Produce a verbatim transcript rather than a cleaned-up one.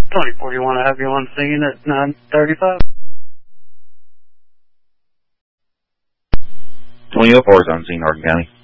twenty forty-one, I have you on scene at nine thirty-five. twenty oh four is on scene, Hardin County.